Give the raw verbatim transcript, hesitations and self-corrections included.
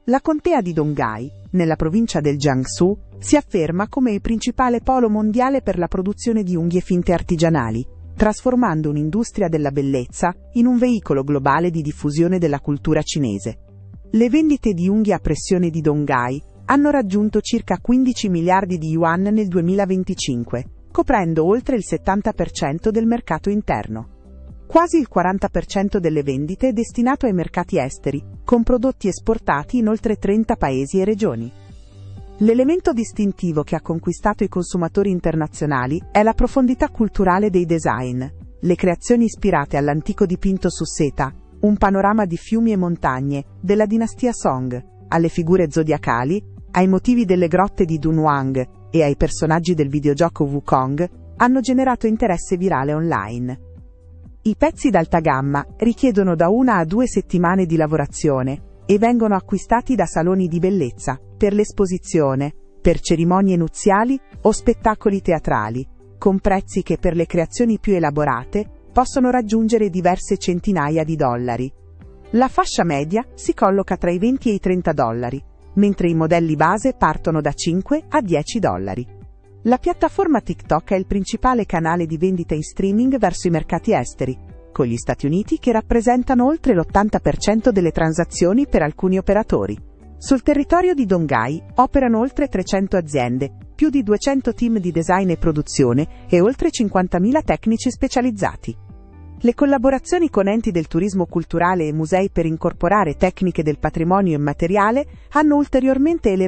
La contea di Donghai, nella provincia del Jiangsu, si afferma come il principale polo mondiale per la produzione di unghie finte artigianali, trasformando un'industria della bellezza in un veicolo globale di diffusione della cultura cinese. Le vendite di unghie a pressione di Donghai hanno raggiunto circa quindici miliardi di yuan nel duemilaventicinque, coprendo oltre il settanta per cento del mercato interno. Quasi il quaranta per cento delle vendite è destinato ai mercati esteri, con prodotti esportati in oltre trenta paesi e regioni. L'elemento distintivo che ha conquistato i consumatori internazionali è la profondità culturale dei design. Le creazioni ispirate all'antico dipinto su seta, un panorama di fiumi e montagne, della dinastia Song, alle figure zodiacali, ai motivi delle grotte di Dunhuang e ai personaggi del videogioco Wukong, hanno generato interesse virale online. I pezzi d'alta gamma richiedono da una a due settimane di lavorazione e vengono acquistati da saloni di bellezza, per l'esposizione, per cerimonie nuziali o spettacoli teatrali, con prezzi che per le creazioni più elaborate possono raggiungere diverse centinaia di dollari. La fascia media si colloca tra i venti e i trenta dollari, mentre i modelli base partono da cinque a dieci dollari. La piattaforma TikTok è il principale canale di vendita in streaming verso i mercati esteri, con gli Stati Uniti che rappresentano oltre l'ottanta per cento delle transazioni per alcuni operatori. Sul territorio di Donghai operano oltre trecento aziende, più di duecento team di design e produzione e oltre cinquantamila tecnici specializzati. Le collaborazioni con enti del turismo culturale e musei per incorporare tecniche del patrimonio immateriale hanno ulteriormente elevato